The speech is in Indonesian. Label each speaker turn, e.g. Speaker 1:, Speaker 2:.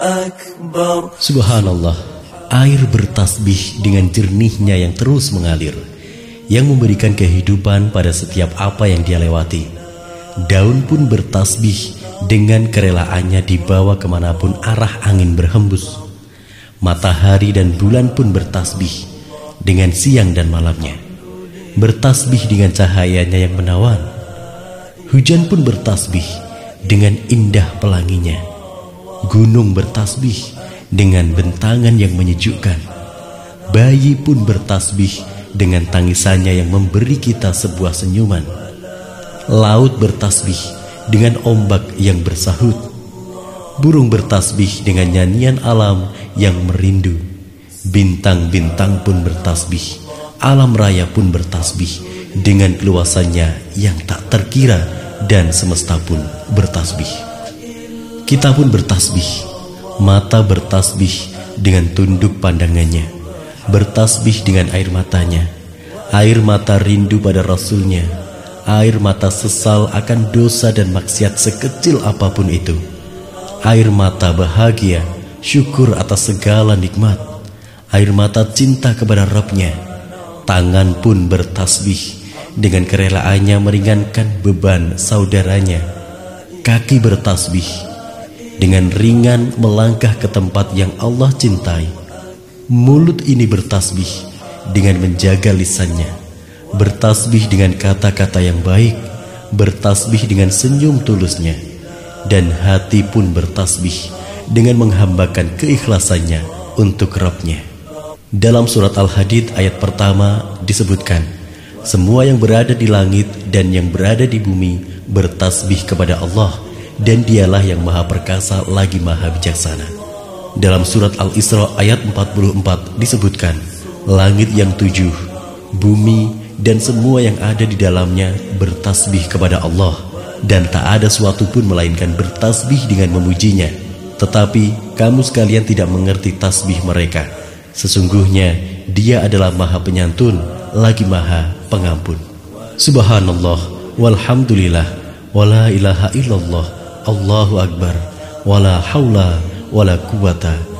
Speaker 1: أكبر.
Speaker 2: Subhanallah, air bertasbih dengan jernihnya yang terus mengalir, yang memberikan kehidupan pada setiap apa yang dia lewati. Daun pun bertasbih dengan kerelaannya dibawa kemanapun arah angin berhembus. Matahari dan bulan pun bertasbih dengan siang dan malamnya, bertasbih dengan cahayanya yang menawan. Hujan pun bertasbih dengan indah pelanginya. Gunung bertasbih dengan bentangan yang menyejukkan. Bayi pun bertasbih dengan tangisannya yang memberi kita sebuah senyuman. Laut bertasbih dengan ombak yang bersahut. Burung bertasbih dengan nyanyian alam yang merindu. Bintang-bintang pun bertasbih. Alam raya pun bertasbih dengan keluasannya yang tak terkira, dan semesta pun bertasbih. Kita pun bertasbih. Mata bertasbih dengan tunduk pandangannya, bertasbih dengan air matanya. Air mata rindu pada Rasulnya. Air mata sesal akan dosa dan maksiat sekecil apapun itu. Air mata bahagia, syukur atas segala nikmat. Air mata cinta kepada Rabb-Nya. Tangan pun bertasbih dengan kerelaannya meringankan beban saudaranya. Kaki bertasbih dengan ringan melangkah ke tempat yang Allah cintai. Mulut ini bertasbih dengan menjaga lisannya, bertasbih dengan kata-kata yang baik, bertasbih dengan senyum tulusnya. Dan hati pun bertasbih dengan menghambakan keikhlasannya untuk Rabb-Nya. Dalam surat Al-Hadid ayat pertama disebutkan, semua yang berada di langit dan yang berada di bumi bertasbih kepada Allah, dan dialah yang maha perkasa lagi maha bijaksana. Dalam surat Al-Isra ayat 44 disebutkan, langit yang 7, bumi dan semua yang ada di dalamnya bertasbih kepada Allah, dan tak ada suatu pun melainkan bertasbih dengan memujinya. Tetapi kamu sekalian tidak mengerti tasbih mereka. Sesungguhnya Dia adalah maha penyantun lagi maha pengampun. Subhanallah, walhamdulillah, wala ilaha illallah, Allahu Akbar, wala haula wala quwata